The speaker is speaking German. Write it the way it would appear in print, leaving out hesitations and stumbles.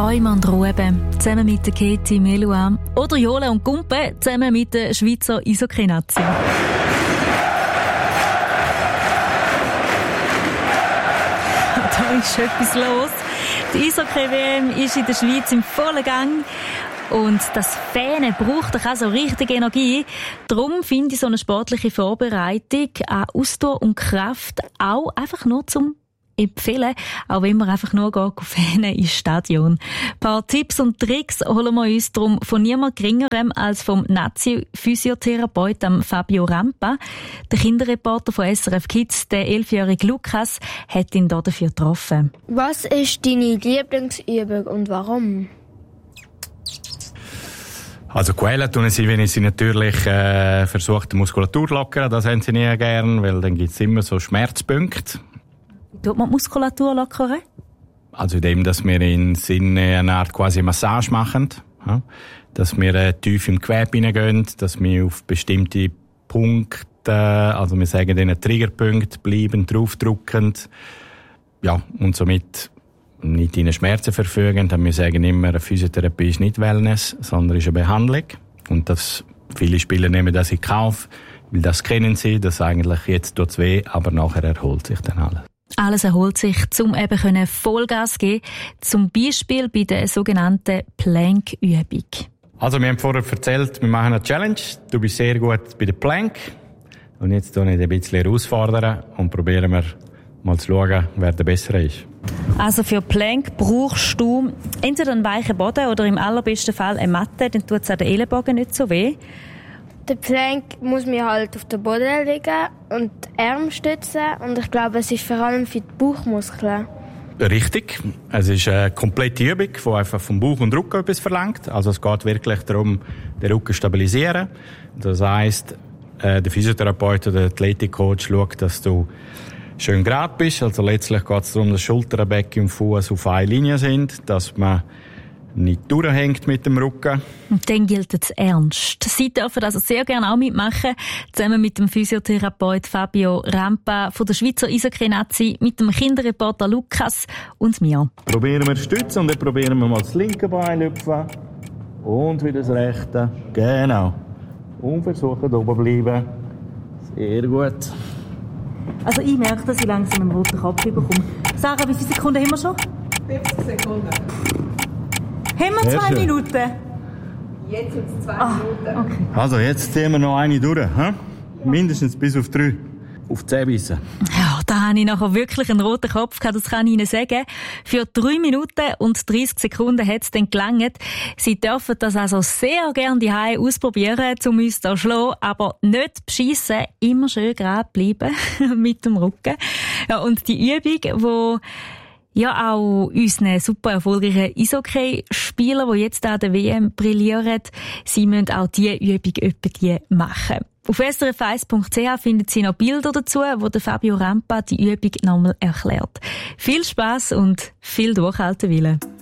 Träume und Ruben, zusammen mit der Katie Melua. Oder Jole und Gumpe, zusammen mit der Schweizer Eishockey-Nazi. Da ist etwas los. Die Eishockey-WM ist in der Schweiz im vollen Gang. Und das Fähnen braucht doch auch so richtig Energie. Darum finde ich so eine sportliche Vorbereitung an Ausdauer und Kraft auch einfach nur zum empfehlen, auch wenn man einfach nur fähnen ins Stadion. Ein paar Tipps und Tricks holen wir uns darum von niemand Geringerem als vom Nazi-Physiotherapeut Fabio Rampa. Der Kinderreporter von SRF Kids, der 11-jährige Lukas, hat ihn dafür getroffen. Was ist deine Lieblingsübung und warum? Also quälen tun sie, wenn ich sie natürlich versuche, die Muskulatur zu lockern. Das haben sie nie gern, weil dann gibt es immer so Schmerzpunkte. Tut man die Muskulatur lockern? Also indem, dass wir in Sinne eine Art quasi Massage machen. Ja? Dass wir tief im Gewebe hineingehen, dass wir auf bestimmte Punkte, also wir sagen denen Triggerpunkte, bleiben draufdrückend. Ja, und somit nicht in Schmerzen verfügen. Wir sagen immer, eine Physiotherapie ist nicht Wellness, sondern ist eine Behandlung. Und das, viele Spieler nehmen das in Kauf, weil das kennen sie, dass eigentlich jetzt tut's weh, aber nachher erholt sich dann alles. Alles erholt sich, um eben Vollgas geben, zum Beispiel bei der sogenannten Plank-Übung. Also wir haben vorher erzählt, wir machen eine Challenge. Du bist sehr gut bei der Plank. Und jetzt tue ich dich ein bisschen herausfordern und probieren wir mal zu schauen, wer der Bessere ist. Also für Plank brauchst du entweder einen weichen Boden oder im allerbesten Fall eine Matte, dann tut es an den Ellenbogen nicht so weh. Der Plank muss mir halt auf den Boden liegen und die Arme stützen. Und ich glaube, es ist vor allem für die Bauchmuskeln. Richtig. Es ist eine komplette Übung, die einfach vom Bauch und Rücken etwas verlangt. Also es geht wirklich darum, den Rücken zu stabilisieren. Das heisst, der Physiotherapeut oder der Athletikcoach schaut, dass du schön gerade bist. Also letztlich geht es darum, dass Schulter, Becken und Fuß auf einer Linie sind, dass man nicht durchhängt mit dem Rücken. Und dann gilt es ernst. Sie dürfen also sehr gerne auch mitmachen, zusammen mit dem Physiotherapeut Fabio Rampa von der Schweizer Eishockey-Nazi, mit dem Kinderreporter Lukas und mir. Probieren wir Stützen und dann probieren wir mal das linke Bein hüpfen und wieder das rechte. Genau. Und versuchen oben bleiben. Sehr gut. Also ich merke, dass ich langsam einen roten Kopf bekomme. Sarah, wie viele Sekunden haben wir schon? 50 Sekunden. Haben wir 2 Minuten? Jetzt sind es 2 Minuten. Okay. Also jetzt ziehen wir noch eine durch. Ja. Mindestens bis auf 3. Auf die Zähne bissen. Ja, da habe ich nachher wirklich einen roten Kopf gehabt, das kann ich Ihnen sagen. Für 3 Minuten und 30 Sekunden hat es dann gelangt. Sie dürfen das also sehr gerne zu Hause ausprobieren, um uns da zu schlagen, aber nicht beschissen, immer schön gerade bleiben mit dem Rücken. Ja, und die Übung, die ja auch unseren super erfolgreichen Eishockey-Spieler, die jetzt an der WM brillieren, sie müssen auch diese Übung etwa die machen. Auf srf1.ch finden Sie noch Bilder dazu, wo der Fabio Rampa die Übung nochmal erklärt. Viel Spass und viel Durchhaltewillen.